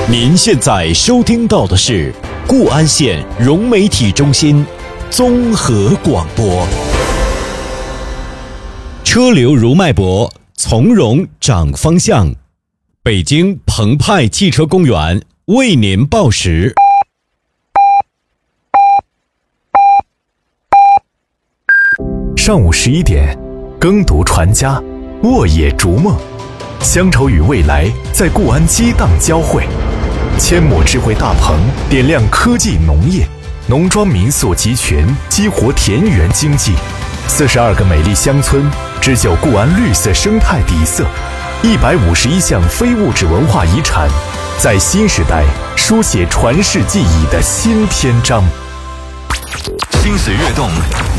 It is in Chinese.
您现在收听到的是固安县融媒体中心综合广播。车流如脉搏，从容掌方向。北京澎湃汽车公园为您报时。 上午11点，耕读传家，沃野逐梦，乡愁与未来在固安激荡交汇。千亩智慧大棚点亮科技农业，农庄民宿集群激活田园经济。42个美丽乡村织就固安绿色生态底色，151项非物质文化遗产，在新时代书写传世记忆的新篇章。 心随跃动，